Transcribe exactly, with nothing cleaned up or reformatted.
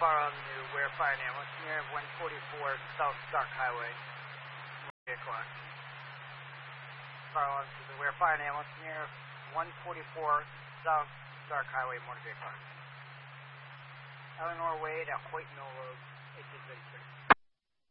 Bar Avenue, Ware Fire and Ambulance, near one forty-four South Stark Highway, eight o'clock. Bar Avenue to the Ware Fire and Ambulance, near one forty-four South Stark Highway, morning eight o'clock. Eleanor Wade at Hoyt Mill Road, eighteen thirty-six.